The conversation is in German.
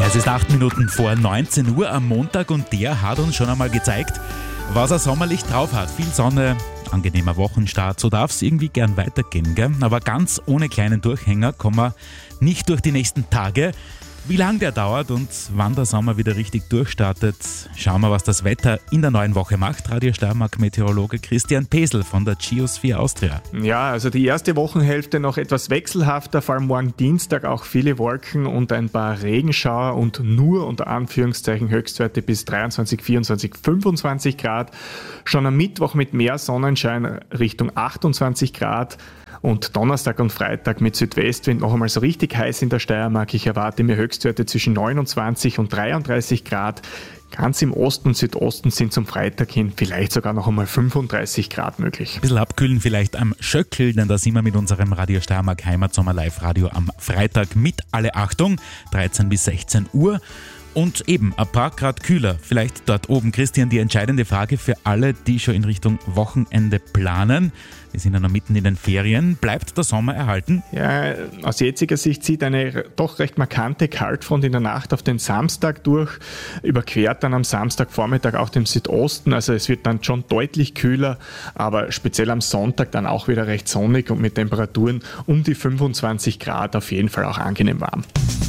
Es ist 8 Minuten vor 19 Uhr am Montag und der hat uns schon einmal gezeigt, was er sommerlich drauf hat. Viel Sonne, angenehmer Wochenstart, so darf es irgendwie gern weitergehen, gell? Aber ganz ohne kleinen Durchhänger kommen wir nicht durch die nächsten Tage. Wie lang der dauert und wann der Sommer wieder richtig durchstartet, schauen wir, was das Wetter in der neuen Woche macht. Radio Steiermark-Meteorologe Christian Pesel von der Geosphere Austria. Ja, also die erste Wochenhälfte noch etwas wechselhafter, vor allem morgen Dienstag auch viele Wolken und ein paar Regenschauer und nur unter Anführungszeichen Höchstwerte bis 23, 24, 25 Grad. Schon am Mittwoch mit mehr Sonnenschein Richtung 28 Grad. Und Donnerstag und Freitag mit Südwestwind noch einmal so richtig heiß in der Steiermark. Ich erwarte mir Höchstwerte zwischen 29 und 33 Grad. Ganz im Osten und Südosten sind zum Freitag hin vielleicht sogar noch einmal 35 Grad möglich. Ein bisschen abkühlen vielleicht am Schöckl, denn da sind wir mit unserem Radio Steiermark Heimatsommer Live-Radio am Freitag mit alle Achtung, 13 bis 16 Uhr. Und eben ein paar Grad kühler, vielleicht dort oben. Christian, die entscheidende Frage für alle, die schon in Richtung Wochenende planen. Wir sind ja noch mitten in den Ferien. Bleibt der Sommer erhalten? Ja, aus jetziger Sicht zieht eine doch recht markante Kaltfront in der Nacht auf den Samstag durch, überquert dann am Samstagvormittag auch den Südosten. Also es wird dann schon deutlich kühler, aber speziell am Sonntag dann auch wieder recht sonnig und mit Temperaturen um die 25 Grad auf jeden Fall auch angenehm warm.